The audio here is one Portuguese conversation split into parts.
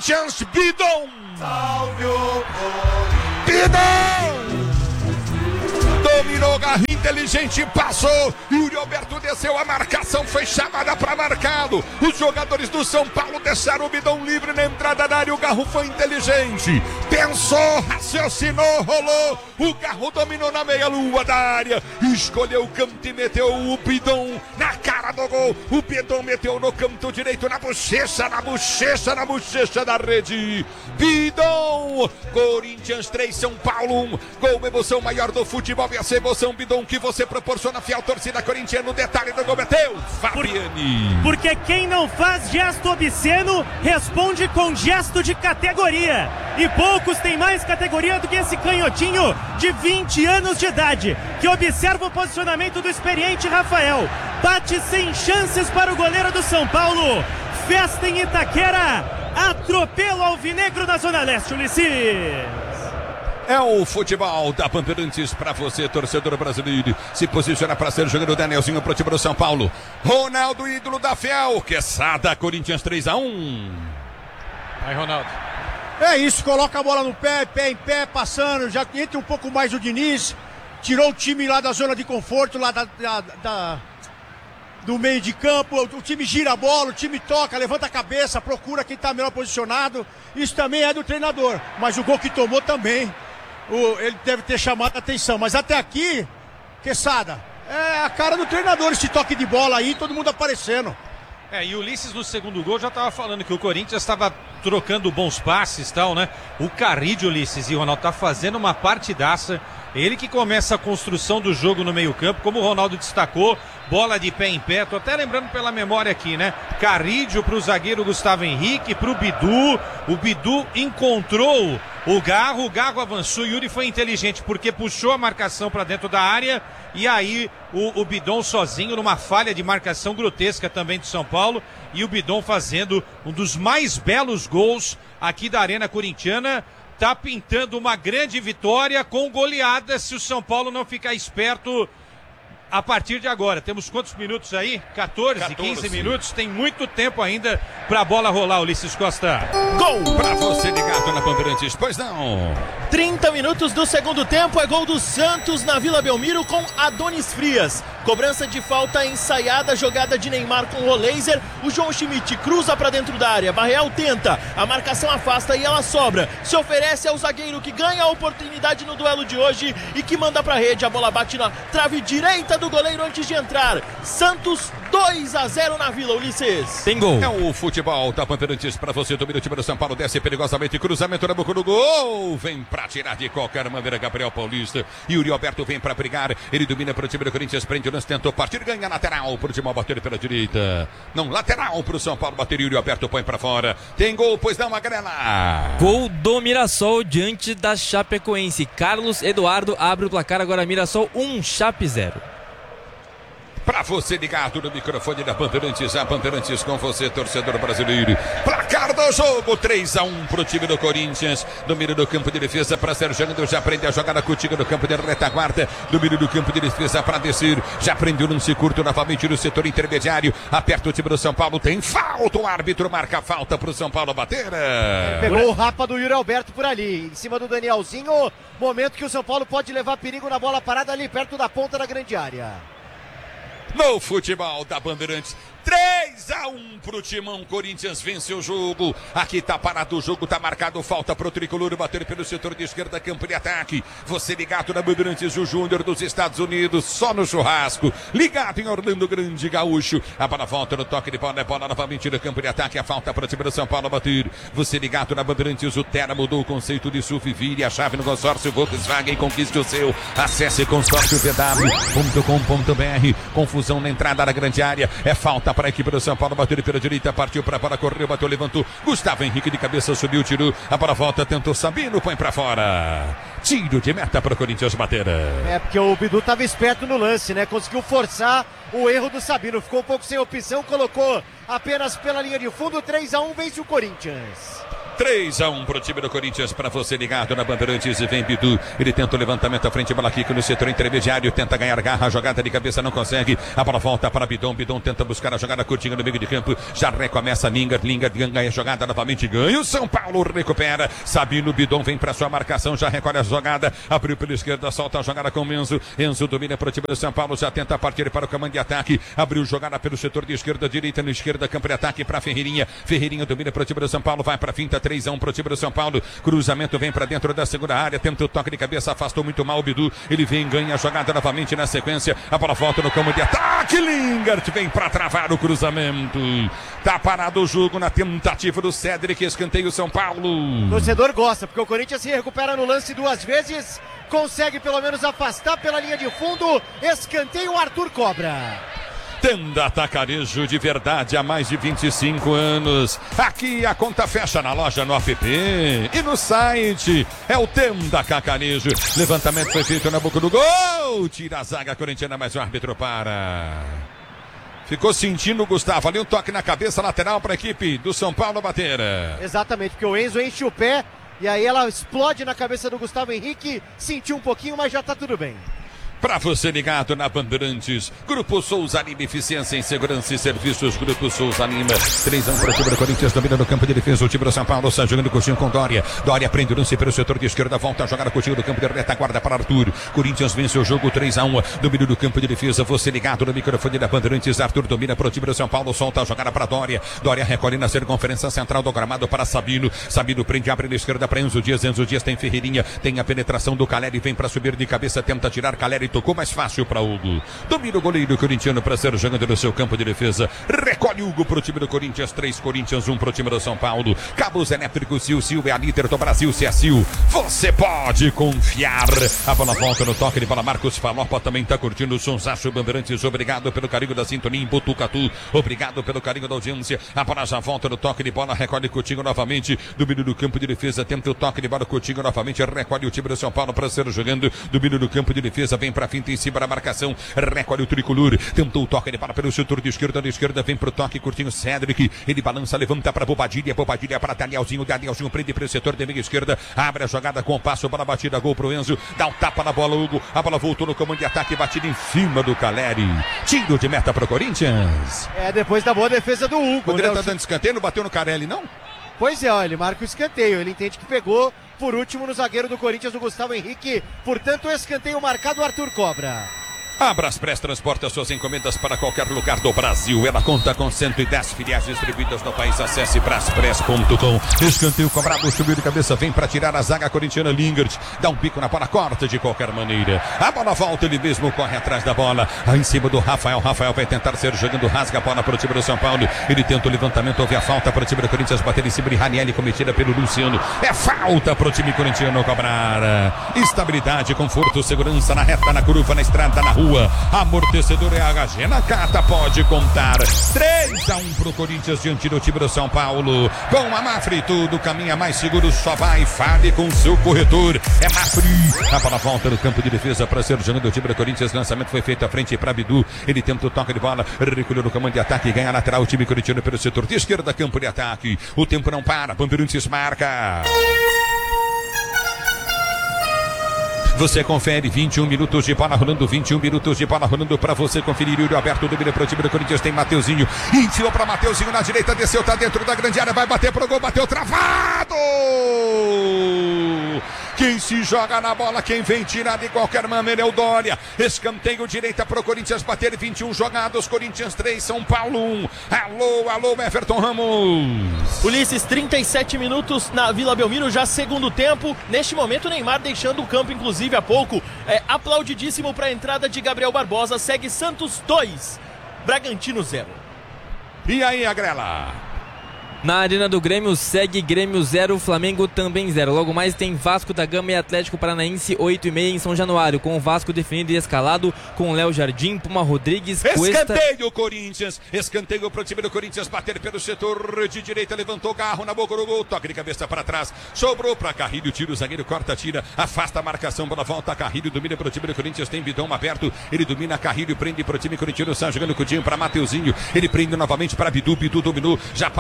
Corinthians, Bidon! Salve o Corinthians! Bidon! Dominou, Garro inteligente, passou. Yuri Alberto desceu, a marcação foi chamada para marcado. Os jogadores do São Paulo deixaram o Bidon livre na entrada da área. O Garro foi inteligente, pensou, raciocinou, rolou. O Garro dominou na meia-lua da área, escolheu o canto e meteu o Bidon na cara do gol. O Bidon meteu no canto direito, na bochecha da rede. Bidon! Corinthians 3, São Paulo 1. Gol, emoção maior do futebol. E essa emoção, Bidon, que você proporciona, fiel torcida corintiana. O detalhe do gol é teu, Fabiane. Porque quem não faz gesto obsceno responde com gesto de categoria. E poucos têm mais categoria do que esse canhotinho de 20 anos de idade, que observa o posicionamento do experiente Rafael. Bate sem chances para o goleiro do São Paulo. Festa em Itaquera. Atropelo alvinegro na Zona Leste, Ulisses. É o futebol da Bandeirantes para você, torcedor brasileiro. Se posiciona para ser jogando o Danielzinho pro time do São Paulo. Ronaldo, ídolo da Fiel. Quesada, Corinthians 3-1. Aí, Ronaldo. É isso, coloca a bola no pé em pé, passando. Já entra um pouco mais o Diniz. Tirou o time lá da zona de conforto, lá do meio de campo. O time gira a bola, o time toca, levanta a cabeça, procura quem está melhor posicionado. Isso também é do treinador. Mas o gol que tomou também, ele deve ter chamado a atenção. Mas até aqui, Quesada, é a cara do treinador esse toque de bola aí, todo mundo aparecendo. E o Ulisses no segundo gol já estava falando que o Corinthians estava trocando bons passes e tal, né? O Caride, Ulisses e o Ronaldo tá fazendo uma partidaça. Ele que começa a construção do jogo no meio campo, como o Ronaldo destacou, bola de pé em pé, tô até lembrando pela memória aqui, né? Carrídio pro zagueiro Gustavo Henrique, pro Bidu, o Bidu encontrou o Garro avançou, o Yuri foi inteligente porque puxou a marcação para dentro da área e aí o Bidon sozinho numa falha de marcação grotesca também do São Paulo e o Bidon fazendo um dos mais belos gols aqui da Arena Corintiana. Tá pintando uma grande vitória com goleada se o São Paulo não ficar esperto a partir de agora. Temos quantos minutos aí? 14, 15 minutos. Tem muito tempo ainda pra bola rolar, Ulisses Costa. Gol pra você ligado na Bandeirantes, pois não. 30 minutos do segundo tempo, é gol do Santos na Vila Belmiro com Adonis Frias. Cobrança de falta ensaiada, jogada de Neymar com o laser. O João Schmidt cruza pra dentro da área. Barreal tenta, a marcação afasta e ela sobra. Se oferece ao zagueiro que ganha a oportunidade no duelo de hoje e que manda pra rede. A bola bate na trave direita do goleiro antes de entrar. Santos 2-0 na Vila, Ulisses. Tem gol. É o futebol da Bandeirantes pra você, domina o time do São Paulo, desce perigosamente, cruzamento na boca do gol. Vem pra tirar de qualquer maneira Gabriel Paulista. Yuri Alberto vem pra brigar, ele domina pro time do Corinthians, prende o lance, tentou partir, ganha lateral pro time bater pela direita. Não, lateral pro São Paulo bater, Yuri Alberto põe pra fora. Tem gol, pois não, Magrela. Gol do Mirassol diante da Chapecoense. Carlos Eduardo abre o placar, agora Mirassol 1, Chape 0. Pra você ligado no microfone da Bandeirantes, a Bandeirantes com você, torcedor brasileiro. Placar do jogo, 3-1 pro time do Corinthians. Domínio do campo de defesa para Sérgio Jânio, já aprende a jogada contigo no campo de retaguarda. Domínio do campo de defesa para descer. Já prendeu num lance curto novamente no setor intermediário. Aperta o time do São Paulo, tem falta. O árbitro marca a falta pro São Paulo bater. Pegou o rapa do Yuri Alberto por ali, em cima do Danielzinho. Momento que o São Paulo pode levar perigo na bola parada ali perto da ponta da grande área. No futebol da Bandeirantes, 3-1 pro Timão. Corinthians vence o jogo. Aqui tá parado o jogo, tá marcado falta pro tricolor bater pelo setor de esquerda, campo de ataque. Você ligado na Bandeirantes, o Júnior dos Estados Unidos, só no churrasco. Ligado em Orlando Grande, Gaúcho. A bola volta no toque de bola, é bola novamente no campo de ataque. A falta pro time do São Paulo bater. Você ligado na Bandeirantes, o Terra mudou o conceito de SUV. Vire a chave no consórcio Volkswagen, conquiste o seu. Acesse consórciovw.com.br. Confusão na entrada da grande área, é falta para a equipe do São Paulo, bateu pela direita, partiu para a bola, correu, bateu, levantou, Gustavo Henrique de cabeça, subiu, tirou, a bola volta, tentou Sabino, põe para fora, tiro de meta para o Corinthians bater. Porque o Bidu estava esperto no lance, né, conseguiu forçar o erro do Sabino, ficou um pouco sem opção, colocou apenas pela linha de fundo, 3-1, vence o Corinthians. 3-1 pro time do Corinthians, para você ligado na Bandeirantes, e vem Bidu, ele tenta o levantamento à frente, bola quica no setor intermediário, tenta ganhar garra, a jogada de cabeça não consegue, a bola volta para Bidon, Bidon tenta buscar a jogada curtinha no meio de campo, já recomeça Lingard ganha a jogada novamente, ganha o São Paulo, recupera, Sabino, Bidon vem para sua marcação, já recolhe a jogada, abriu pela esquerda, solta a jogada com Enzo domina para o time do São Paulo, já tenta partir para o comando de ataque, abriu jogada pelo setor de esquerda, direita, na esquerda, campo de ataque para Ferreirinha domina para o time do São Paulo, vai para a finta, 3-1 para o time do São Paulo, cruzamento vem para dentro da segunda área, tenta o toque de cabeça, afastou muito mal o Bidu, ele vem, ganha a jogada novamente na sequência, a bola volta no campo de ataque, Lingard vem para travar o cruzamento, tá parado o jogo na tentativa do Cédric, escanteio o São Paulo. O torcedor gosta, porque o Corinthians se recupera no lance 2 vezes, consegue pelo menos afastar pela linha de fundo, escanteio, Arthur cobra. Tenda Atacarejo de verdade há mais de 25 anos. Aqui a conta fecha na loja, no app e no site. É o Tenda Atacarejo. Levantamento foi feito na boca do gol. Tira a zaga corintiana, mas o árbitro para. Ficou sentindo o Gustavo ali, um toque na cabeça, lateral para a equipe do São Paulo bater. Exatamente, porque o Enzo enche o pé e aí ela explode na cabeça do Gustavo Henrique. Sentiu um pouquinho, mas já tá tudo bem. Para você ligado na Bandeirantes, Grupo Souza Lima, eficiência em segurança e serviços, Grupo Souza Lima, 3-1 para o time do Corinthians, domina no campo de defesa, o time do São Paulo está jogando curtinho com Dória, prende o lance pelo setor de esquerda, volta a jogar no curtinho do campo de retaguarda para Arthur, Corinthians vence o jogo 3-1, domina no campo de defesa, você ligado no microfone da Bandeirantes, Arthur domina para o time do São Paulo, solta a jogada para Dória recolhe na circunferência central do gramado para Sabino prende, abre na esquerda para Enzo Dias tem Ferreirinha, tem a penetração do Caleri, vem para subir de cabeça, tenta tirar, Caleri tocou mais fácil para Hugo. Domina o goleiro corintiano para ser jogando no seu campo de defesa. Recolhe Hugo para o time do Corinthians. 3 Corinthians, 1 para o time do São Paulo. Cabos elétricos Sil é a líder do Brasil. Se é Sil, você pode confiar. A bola volta no toque de bola. Marcos Falopa também está curtindo o Sonsaço Bandeirantes. Obrigado pelo carinho da sintonia em Botucatu. Obrigado pelo carinho da audiência. A bola já volta no toque de bola. Recolhe Coutinho novamente. Domínio do campo de defesa. Tenta o toque de bola. Coutinho novamente. Recolhe o time do São Paulo para ser jogando. Domínio do campo de defesa. Vem para a finta em cima da marcação, recolhe o tricolor, tentou o toque de bola pelo setor de esquerda, vem pro toque, curtinho Cédric, ele balança, levanta para Bobadilha para Danielzinho prende pelo setor de meia esquerda, abre a jogada com o passo, bola batida, gol pro Enzo, dá um tapa na bola, Hugo, a bola voltou no comando de ataque, batida em cima do Caleri, tiro de meta pro Corinthians. Depois da boa defesa do Hugo. Poderia estar dando escanteio, não bateu no Carelli, não? Pois é, ele marca o escanteio, ele entende que pegou por último no zagueiro do Corinthians, o Gustavo Henrique, portanto o escanteio marcado, Arthur cobra. A Braspress transporta suas encomendas para qualquer lugar do Brasil. Ela conta com 110 filiais distribuídas no país. Acesse braspress.com. Escanteio cobrado, subiu de cabeça, vem para tirar a zaga corintiana. Lingard dá um bico na bola, corta de qualquer maneira. A bola volta, ele mesmo corre atrás da bola. Em cima do Rafael vai tentar ser jogando, rasga a bola para o time do São Paulo. Ele tenta o levantamento, houve a falta para o time do Corinthians, bater em cima de Ranieri, cometida pelo Luciano. É falta para o time corintiano cobrar. Estabilidade, conforto, segurança na reta, na curva, na estrada, na rua. Amortecedor é a HG na Cata, pode contar. 3-1 pro Corinthians diante do time do São Paulo. Com a Mafre, tudo caminha mais seguro, só vai, fale com seu corretor. É Mafre. A bola volta no campo de defesa para ser jogando o time do Corinthians. Lançamento foi feito à frente para Bidu. Ele tenta o toque de bola, recolheu no comando de ataque, ganha lateral o time corintiano pelo setor de esquerda, campo de ataque. O tempo não para, Bandeirantes marca. Você confere 21 minutos de bola rolando, 21 minutos de bola rolando para você conferir. Yuri Alberto domina para o time do Corinthians, tem Mateuzinho, enfiou para Mateuzinho na direita, desceu, tá dentro da grande área, vai bater pro gol, bateu travado! Quem se joga na bola, quem vem tirar de qualquer maneira é o Dória. Escanteio direita pro Corinthians bater, 21 jogados, Corinthians 3, São Paulo 1. Alô, Everton Ramos. Ulisses, 37 minutos na Vila Belmiro, já segundo tempo. Neste momento, o Neymar deixando o campo, inclusive há pouco. Aplaudidíssimo para a entrada de Gabriel Barbosa. Segue Santos 2, Bragantino 0. E aí, Agrela? Na Arena do Grêmio, segue Grêmio 0, Flamengo também 0. Logo mais tem Vasco da Gama e Atlético Paranaense 8h30 em São Januário, com o Vasco definido e escalado com Léo Jardim, Puma Rodrigues, Cuesta. Escanteio Corinthians, escanteio pro time do Corinthians, bater pelo setor de direita, levantou Garro na boca do gol, toque de cabeça para trás, sobrou para Carrilho, tira o zagueiro, corta, tira, afasta a marcação, bola volta, Carrilho domina pro time do Corinthians, tem Bidão aberto, ele domina Carrilho, prende pro time corintiano, está jogando o Cudinho para Mateuzinho, ele prende novamente para Bidu, Bidu dominou, já passava Mateuzinho,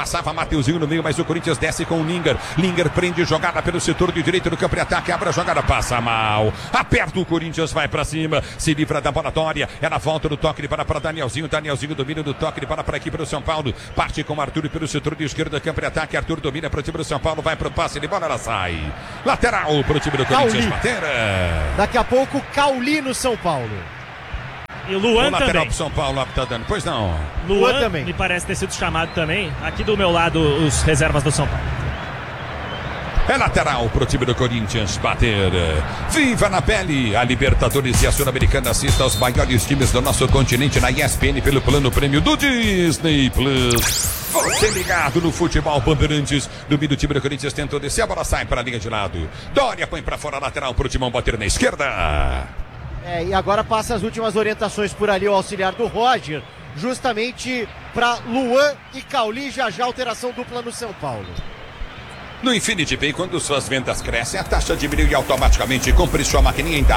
Mateuzinho no meio, mas o Corinthians desce com o Linger. Linger prende jogada pelo setor de direito do campo de ataque, abre a jogada, passa mal. Aperta o Corinthians, vai pra cima, se livra da bola Dória. Ela volta no toque de bola para Danielzinho. Danielzinho domina do toque de bola para aqui para o São Paulo. Parte com o Arthur pelo setor de esquerda do campo de ataque. Arthur domina para o time do São Paulo, vai pro passe de bola, ela sai. Lateral para o time do Corinthians bater. Daqui a pouco, Cauli no São Paulo. E o Luan o lateral também. pro São Paulo, tá dando. Pois não. Luan também. Me parece ter sido chamado também. Aqui do meu lado, os reservas do São Paulo. É lateral pro time do Corinthians bater. Viva na pele! A Libertadores e a Sul-Americana. Assista aos maiores times do nosso continente na ESPN pelo plano prêmio do Disney Plus. Você ligado no futebol Bandeirantes. Domingo o time do Corinthians tentou descer, a bola sai para a linha de lado. Dória põe para fora, lateral pro Timão bater na esquerda. E agora passa as últimas orientações por ali o auxiliar do Roger, justamente para Luan e Cauli. Já alteração dupla no São Paulo. No Infinity Pay, quando suas vendas crescem, a taxa diminui automaticamente. Compre sua maquininha em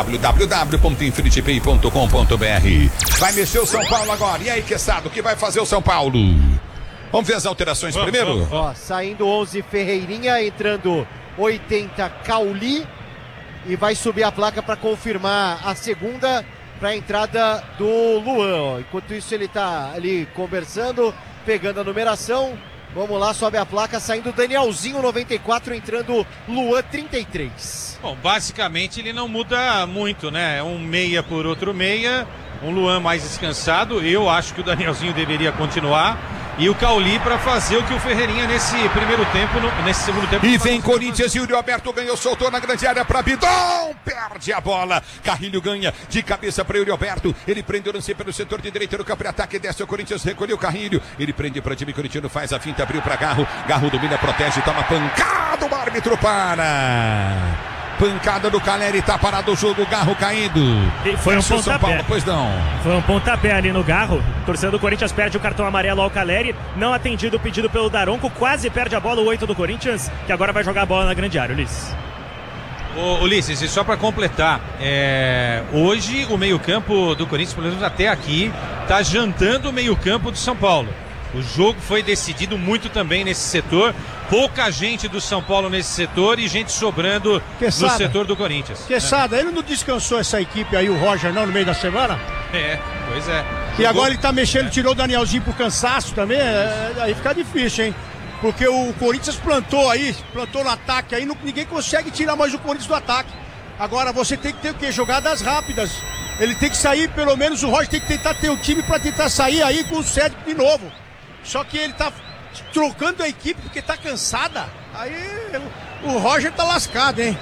www.infinitypay.com.br. Vai mexer o São Paulo agora. E aí, Quesado, o que vai fazer o São Paulo? Vamos ver as alterações primeiro? Saindo 11 Ferreirinha, entrando 80 Cauli. E vai subir a placa para confirmar a segunda para a entrada do Luan. Enquanto isso ele está ali conversando, pegando a numeração. Vamos lá, sobe a placa, saindo Danielzinho 94, entrando Luan 33. Bom, basicamente ele não muda muito, né? Um meia por outro meia, um Luan mais descansado. Eu acho que o Danielzinho deveria continuar. E o Cauli para fazer o que o Ferreirinha nesse primeiro tempo, nesse segundo tempo. E vem Corinthians, e o Alberto ganhou, soltou na grande área para Bidon, perde a bola. Carrilho ganha de cabeça para o Alberto. Ele prende o lance pelo setor de direita do campo de ataque, desce o Corinthians, recolheu o Carrilho. Ele prende para o time corintiano, faz a finta, abriu para Garro. Garro domina, protege, toma pancada, o árbitro para. Pancada do Caleri, tá parado o jogo, Garro caindo. E foi um São pontapé. Paulo, pois não. Foi um pontapé ali no Garro. Torcedor do Corinthians perde o cartão amarelo ao Caleri. Não atendido o pedido pelo Daronco. Quase perde a bola o 8 do Corinthians, que agora vai jogar a bola na grande área, Ulisses. Ulisses, e só para completar, hoje o meio-campo do Corinthians, pelo menos até aqui, tá jantando o meio-campo do São Paulo. O jogo foi decidido muito também nesse setor. Pouca gente do São Paulo nesse setor e gente sobrando no setor do Corinthians. Quesada, ele não descansou essa equipe aí, o Roger, não, no meio da semana? Pois é. E agora ele tá mexendo, tirou o Danielzinho pro cansaço também, aí fica difícil, hein? Porque o Corinthians plantou no ataque aí, ninguém consegue tirar mais o Corinthians do ataque. Agora você tem que ter o quê? Jogadas rápidas. Ele tem que sair, pelo menos o Roger tem que tentar ter o time pra tentar sair aí com o Cédric de novo. Só que ele tá trocando a equipe porque tá cansada. Aí o Roger tá lascado, hein?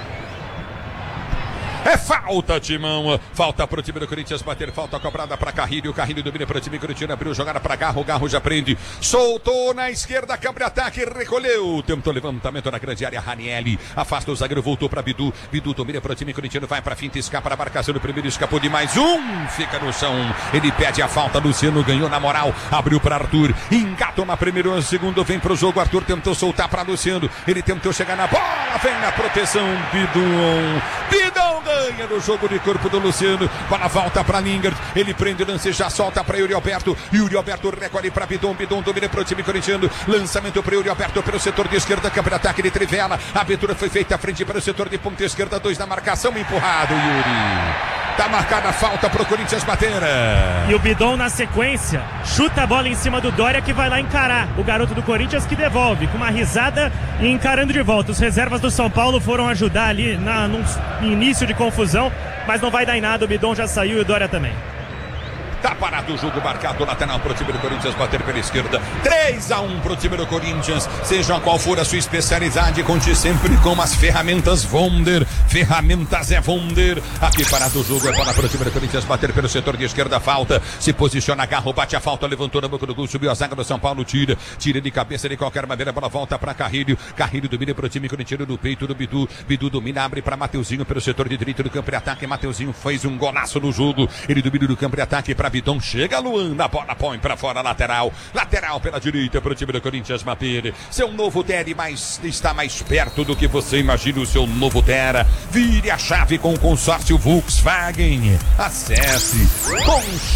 É falta, Timão. Falta pro time do Corinthians bater. Falta cobrada para Carrilho. O Carrilho domina pro time corintiano. Abriu jogada para Garro. Garro já prende. Soltou na esquerda. Câmbio de ataque. Recolheu. Tentou levantamento na grande área. Ranielli afasta o zagueiro. Voltou para Bidu. Bidu domina pro time corintiano. Vai para finta. Escapa na marcação do primeiro. Escapou de mais um. Fica no chão. Ele pede a falta. Luciano ganhou na moral. Abriu para Arthur. Engata uma primeiro. Segundo vem pro jogo. Arthur tentou soltar para Luciano. Ele tentou chegar na bola. Vem na proteção. Bidon ganha no jogo de corpo do Luciano. Bola volta para Linger. Ele prende o lance, já solta para Yuri Alberto. Yuri Alberto recolhe para Bidon. Bidon domina para o time corintiano. Lançamento para Yuri Alberto pelo setor de esquerda. Campo de ataque de Trivela. A abertura foi feita à frente para o setor de ponta esquerda. 2 na marcação. Empurrado, Yuri. Tá marcada a falta pro Corinthians bater. E o Bidon na sequência chuta a bola em cima do Dória, que vai lá encarar o garoto do Corinthians, que devolve com uma risada e encarando de volta. Os reservas do São Paulo foram ajudar ali no início de confusão, mas não vai dar em nada. O Bidon já saiu e o Dória também. Tá parado o jogo, marcado lateral pro time do Corinthians bater pela esquerda. 3-1 pro time do Corinthians. Seja qual for a sua especialidade, conte sempre com as ferramentas Wonder. Ferramentas é Wonder. Aqui parado o jogo, é bola pro time do Corinthians bater pelo setor de esquerda. Falta, se posiciona, Garro, bate a falta, levantou na boca do gol, subiu a zaga do São Paulo, tira de cabeça de qualquer maneira, a bola volta pra Carrilho. Carrilho domina pro time corintiano no peito do Bidu. Bidu domina, abre pra Mateuzinho pelo setor de direito do campo de ataque. Mateuzinho fez um golaço no jogo. Ele domina do campo de ataque pra Bidon, chega Luan, na bola põe pra fora, lateral pela direita pro time do Corinthians bater. Seu novo Tera está mais perto do que você imagina. O seu novo Tera, vire a chave com o consórcio Volkswagen. Acesse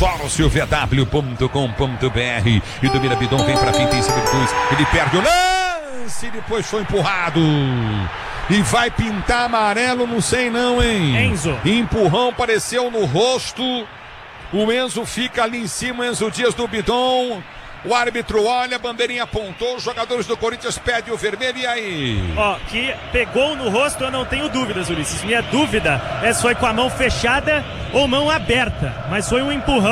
consórciovw.com.br e domina Bidon, vem pra finta em cima de 2, ele perde o lance. lance, depois foi empurrado. E vai pintar amarelo, não sei não, hein? Enzo. Empurrão apareceu no rosto. O Enzo fica ali em cima, Enzo Dias do Bidon. O árbitro olha, a bandeirinha apontou, os jogadores do Corinthians pedem o vermelho, e aí? Ó, que pegou no rosto, eu não tenho dúvidas, Ulisses. Minha dúvida é se foi com a mão fechada ou mão aberta, mas foi um empurrão.